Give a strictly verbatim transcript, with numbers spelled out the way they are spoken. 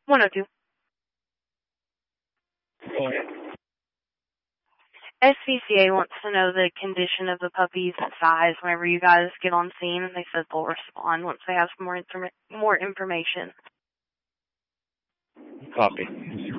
one oh two. Oh. S P C A wants to know the condition of the puppies and size whenever you guys get on scene, and they said they'll respond once they have more, informa- more information. Copy.